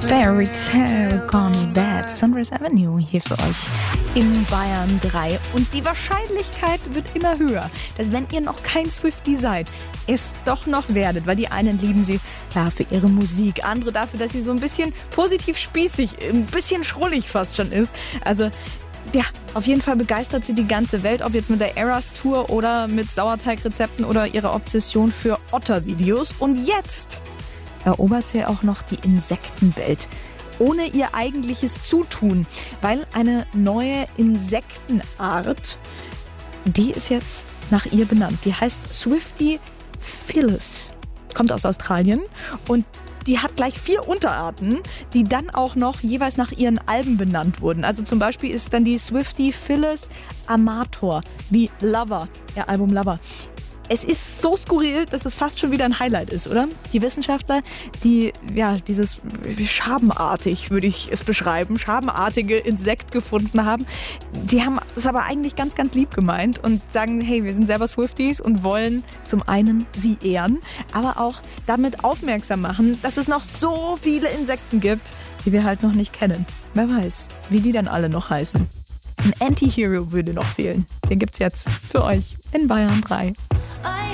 Fairy Tale Gone Bad, Sunrise Avenue hier für euch in Bayern 3. Und die Wahrscheinlichkeit wird immer höher, dass wenn ihr noch kein Swiftie seid, es doch noch werdet. Weil die einen lieben sie, klar, für ihre Musik, andere dafür, dass sie so ein bisschen positiv spießig, ein bisschen schrullig fast schon ist. Also ja, auf jeden Fall begeistert sie die ganze Welt, ob jetzt mit der Eras Tour oder mit Sauerteigrezepten oder ihrer Obsession für Otter-Videos. Und jetzt erobert sie auch noch die Insektenwelt, ohne ihr eigentliches Zutun, weil eine neue Insektenart, die ist jetzt nach ihr benannt. Die heißt Swiftie Phyllis, kommt aus Australien und die hat gleich 4 Unterarten, die dann auch noch jeweils nach ihren Alben benannt wurden. Also zum Beispiel ist dann die Swiftie Phyllis Amator, wie Lover, ihr Album Lover. Es ist so skurril, dass es fast schon wieder ein Highlight ist, oder? Die Wissenschaftler, die dieses schabenartig, würde ich es beschreiben, schabenartige Insekt gefunden haben, die haben es aber eigentlich ganz, ganz lieb gemeint und sagen, hey, wir sind selber Swifties und wollen zum einen sie ehren, aber auch damit aufmerksam machen, dass es noch so viele Insekten gibt, die wir halt noch nicht kennen. Wer weiß, wie die dann alle noch heißen. Ein Anti-Hero würde noch fehlen. Den gibt's jetzt für euch in Bayern 3.